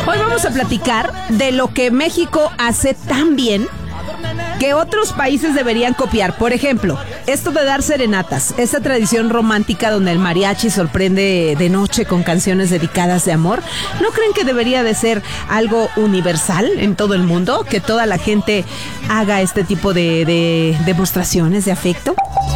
Hoy vamos a platicar de lo que México hace tan bien que otros países deberían copiar. Por ejemplo, esto de dar serenatas, esta tradición romántica donde el mariachi sorprende de noche con canciones dedicadas de amor. ¿No creen que debería de ser algo universal en todo el mundo? Que toda la gente haga este tipo de demostraciones de afecto.